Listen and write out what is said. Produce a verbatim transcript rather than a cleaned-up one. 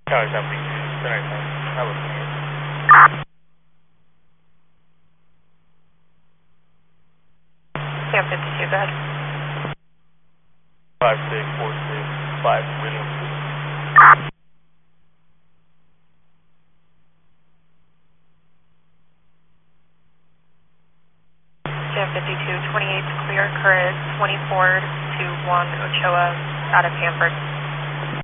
Tower seventy-two, tonight time. How was it? Cam fifty-two, go ahead. five six four six five, William. Cam fifty-two, twenty-eight clear, current twenty-four to one Ochoa out of Hanford.